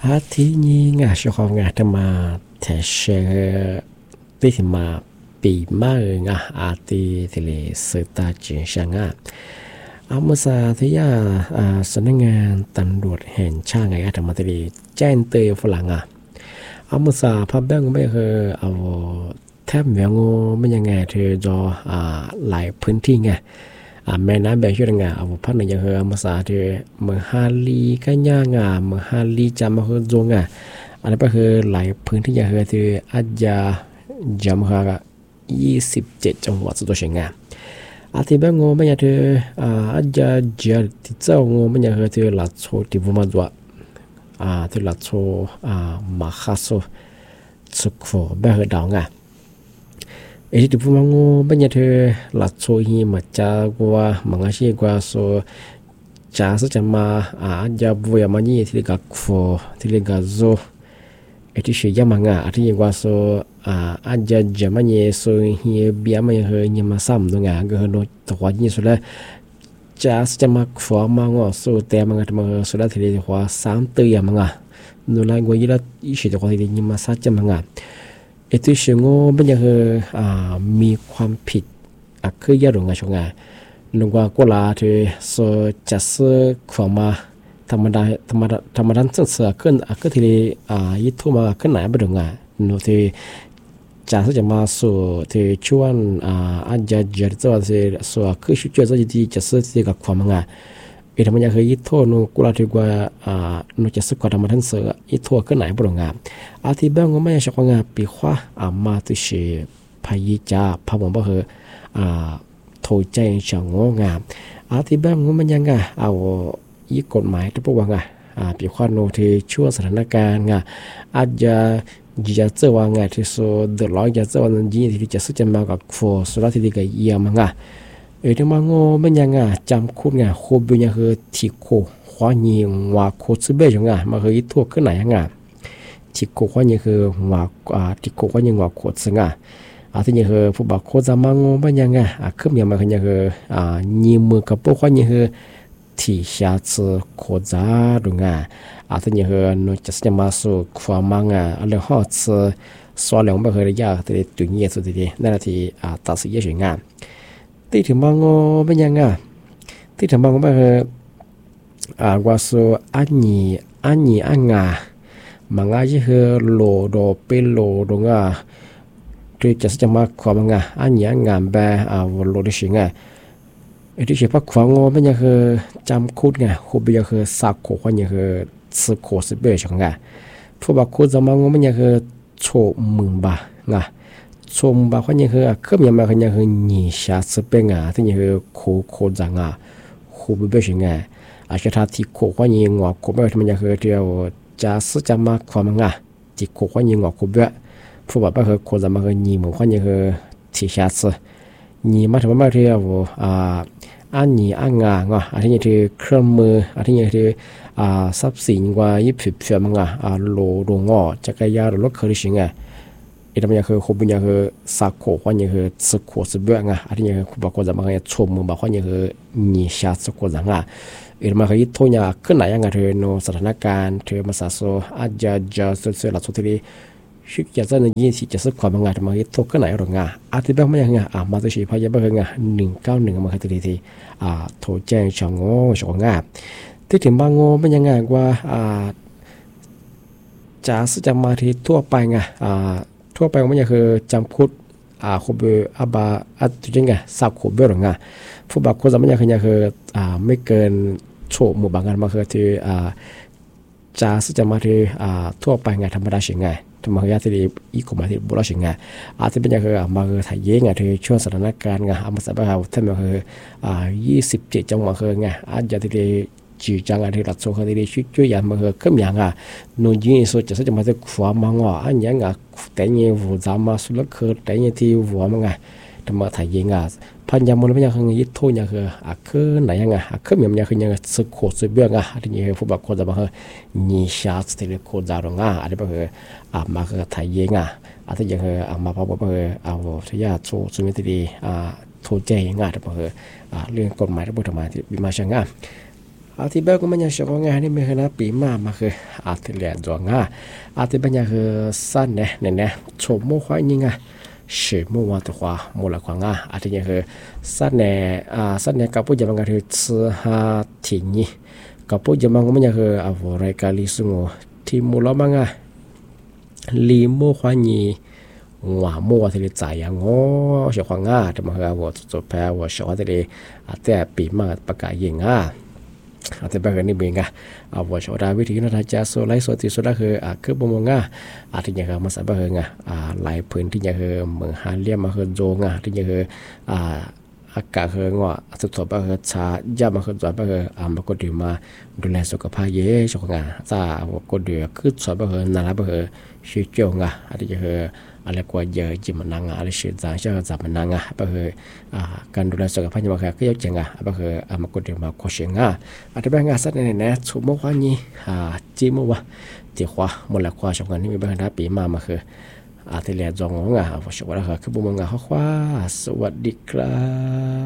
อาทีนี้งาชอบงาทมาแต่เชติที่มาปีมากงาอาทิที่เลสตาจินช่างอาเมื่อสาที่ยาสำนักงานตำรวจแห่งชาติไงทำมาที่เลแจ้งเตือนฝรั่งอาเมื่อสาพับแบงก์ไม่เคยเอาแทบเหมือนงูไม่ยังไงเธอจอหลายพื้นที่ไงแม่น้ำแบบช่วยงาเอาพักหนึ่งยังเคยอาเมื่อสาเธอเมื่อฮาลีกันย่างเมื่อฮาลีจำมาคือจงอันนั้นก็คือหลายพื้นที่ยังเคยเธออาจจะจำมา27จังหวัดสุดตัวเชียงอาทิตย์แบบงูไม่ยังเธออาจจะเจอที่เจ้างูไม่ยังเคยเธอหลัดโชที่บุมาตัวเธอหลัดโชมาคาโซสุขโฟแบบดาวไอ้ที่พูดว่างูเป็นยังเธอหลัดโซฮีมาจากว่ามังอาชีกว่าโซจ้าสัจมาจะบุยมานี่ที่เรียกโฟที่เรียกโซไอ้ที่เชื่อมังที่ยังว่าโซอาจจะมันเนี่ยโซฮีเบียมันยังเฮยังมาซ้ำตรงก็เฮโนตัวนี้สุดแล้วจ้าสัจมาโฟมังโซแต่มังที่มันสุดแล้วที่เรียกว่า3ตัวมังนู่นไล่กว่ายี่ละอีสิตัวที่เรียกยังมาสัจมังไอ้ที่เชื่องูเป็นยังมีความผิดคือยาหลงชงลงว่ากุลาเธอโซจัสความมาธรรมดาซึ่งเสือขึ้นก็ทียิทุมาขึ้นไหนบ่ดงโนที่จัสจะมาสู่ที่ชวนอาจจะเจอตัวที่สู่คือช่วยจะที่จัสที่กับความงาไอ้ธรรมยาเคยยิทุโนกุลาที่ว่าโนจัสกับธรรมทั้งเสือยิทุขึ้นไหนบ่ดงอาทิตย์แบงก็ไม่ใช่ของปีขวามาตุเชพายิจ่าพาผมบอกโทรแจ้งช่างงามอาทิตย์แบงก็ไม่ยังเอาอีกฎหมายที่พวกว่าปีขวาโนที่ช่วงสถานการณ์อาจจะเจอว่าที่สุดเดือดร้อนจะเจอวันนี้ที่จะสู้จะมากับโฟสุราที่ดีกับเยี่ยมที่มาโง่ไม่ยังจำคุณโคบิยังคือที่โคควายิงว่าโคซึเบจมาคือทั่วขึ้นไหนที่โคควายิงคือว่าที่โคควายิงว่าโคซึที่ยังคือผู้บักโคจะมาโง่ไม่ยังขึ้นยังมาคือยังคือยิงมือกับพวกควายิงคือที่ชาติโคจาดุที่ยังคือนอกจากจะมาสู่ความมังอะไรฮอตสวนหลงไม่เคยได้ยากที่ตุ่ยสุดที่นั่นที่ตัดสินใจงานที่ถึงมังโง่ไม่ยังที่ถึงมังโง่ไม่เคยว่าสู่อันนี้มังอาจจะคือโลโดเป็นโลดที่จะมาความงอันนี้แบบโลดิชิไอ้ที่เชื่อพักความงอเป็นยังคือจำคูดคูเป็นยังคือสักโคคนยังคือสึกโคสิเบชผู้บักคูจะมางอเป็นยังคือโชมึงบาโชมึงบาคนยังคือขึ้นยังมาคนยังคือหนีชาสิเป็นที่ยังคือโคจังคูเป็นเบชอาจจะถ้าที่โคคนยังงอโคเป็นที่มันยังคือเดียวจะสึกจะมาความที่โคคนยังงอโคเบผู้บักคือโคจะมาคือหนีเหมือนคนยังคือที่ชาสินี่มาถึงมาเที่ยวอันนี้อันอันที่นี่คือเครื่องมืออันที่นี่คือทรัพย์สินว่ายิบเชื่อมังโลดงจักรยานรถเครื่องสิ่งอีกทั้งยังคือคนบุญยังคือสักโขว่ายังคือสักโขสเบื่ออันที่นี่คือคุณบอกว่าจะมาให้ชมมือบอกว่ายังคือนี่ชาสักโขจังอีกทั้งคือทุ่งยาขึ้นไหนยังเธอโนสถานการณ์เธอมาสะสมอาจจะเสือหลักสุดที่ชิคอยากจะในยี่สิบจะสักความงานมาที่ทุกข์ก็ไหนหรอกอาทิตย์แบบไม่ยังมาตัวชีพยาบ้าง191มาคือที่โทรแจ้งช่องที่ถึงบางโง่ไม่ยังว่าจะสจะมาที่ทั่วไปทั่วไปไม่ยังคือจำคุดขบอบาตุจังสับขบเบอร์หรอกผู้บักคนจะไม่ยังคือไม่เกินโฉมหมู่บางงานมาคือที่จะสจะมาที่ทั่วไปธรรมดาเฉียงทำไมยาที่อีกคนมาที่บุรุษงอาจจะเป็นอย่างคือมาคือถ่ายเย้ที่ช่วงสถานการณ์อามาสับเขาท่านมาคือ27จังหวัดคืออาจจะที่จีจังที่หลักโซ่ที่ช่วยยามมาคือขึ้นอย่างนู่นยี่สุดจะมาที่ขวามังอันยังแต่เนี่ยหัวจามาสุดละคือแต่เนี่ยที่หัวมังทำมาถ่ายเย้พันยามันไม่ยังคือยึดโทษยังคือคือไหนยังคืออย่างยังคือยังสึกโคตรเบื่อที่นี่ผู้บักคนจะมาคือนิชาสที่เรียกโคจารอันนี้ก็คือมาคือถ่ายเย้อันที่ยังคือมาพบก็คือเอาที่ญาติโซ่สุนิติโทษใจยังแต่ก็คือเรื่องกฎหมายที่พูดมาที่มาช่างที่แบบก็มันยังชอบงานนี่ไม่เคยนะปีมาคือที่เหลือจวงที่ปัญญาคือสั้นเนี่ยชมมั่วควายยิง是木瓦的话，木了光ที่ยังคือสั้นเนี่ยกับผู้จะมันก็คือทิ้งนี่กับผู้จะมันก็มันยังคือรายการลิสุงที่มูลมันลีมูควายนี่ว่ามัวที่เลยใจชอบแต่มันคือจบแพ้ชอบที่เลยแต่ปีมาประกาศยิงแต่บางคนนี่เป็นว่าชอบวิธีนั้นจะโซไลโซติโซได้คือบ่มงที่ยังคือมาสับเฮงหลายพื้นที่ยังคือเมืองฮาเลียมาคือโจงที่ยังคืออากาศคือว่าสุดท้ายคือชายามาคือจอยมาก็ดีมาดูแลสุขภาพเยอะชอบจ้าก็ดีคือสอบนาราชื่อโจงที่ยังคืออะไรกว่าเยอะจิมันนังอะไรชื่อจางชื่อจับมันนังการดูแลสุขภาพยังมาก็ยังจังมาก็ดีมาโคชิงที่บางสัตว์เนี่ยชั่วโมงวันนี้จีมัวจีขวาหมดละขวาชาวกันนี่มีบางท่าปีมาคือที่เรียนจงว่าชาวบ้านคือบุญงาขวาสวัสดีครับ